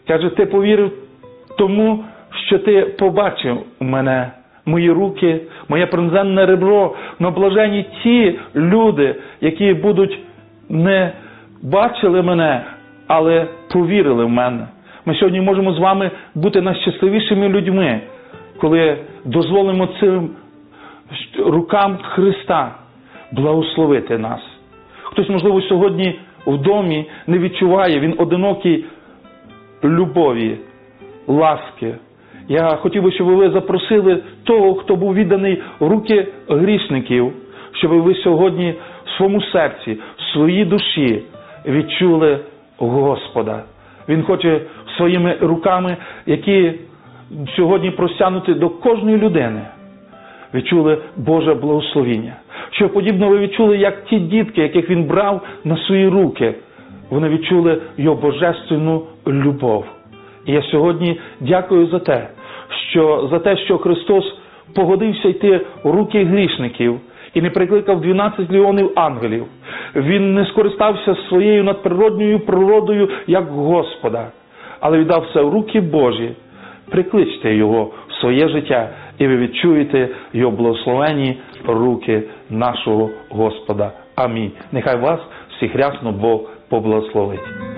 Каже, ти повірив тому, що ти побачив мене, мої руки, моє пронзенне ребро. Но блаженні ті люди, які будуть не бачили мене, але повірили в мене. Ми сьогодні можемо з вами бути найщасливішими людьми, коли дозволимо цим рукам Христа благословити нас. Хтось, можливо, сьогодні в домі не відчуває, він одинокий, любові, ласки. Я хотів би, щоб ви запросили того, хто був відданий в руки грішників, щоб ви сьогодні в своєму серці, в своїй душі відчули Господа. Він хоче своїми руками, які сьогодні простягнуті до кожної людини, відчули Боже благословіння. Що подібно ви відчули, як ті дітки, яких він брав на свої руки, вони відчули його божественну любов. І я сьогодні дякую за те, що Христос погодився йти в руки грішників і не прикликав 12 легіонів ангелів. Він не скористався своєю надприродньою природою як Господа, але віддав все в руки Божі. Прикличте його в своє життя, і ви відчуєте його благословенні руки нашого Господа. Амінь. Нехай вас всіх рясно Бог поблагословить.